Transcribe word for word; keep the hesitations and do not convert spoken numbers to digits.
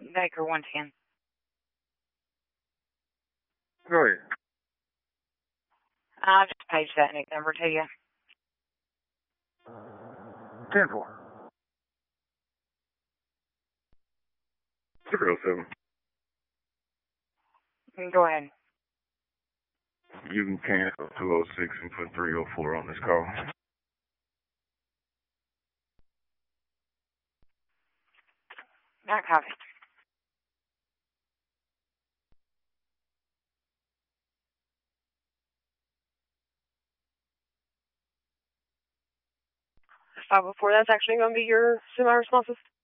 Baker one ten. Go ahead. I'll just page that Nick number to you. ten four. zero seven. Go ahead. You can cancel two oh six and put three oh four on this call. Not copy. five oh four, that's actually going to be your semi-responsive.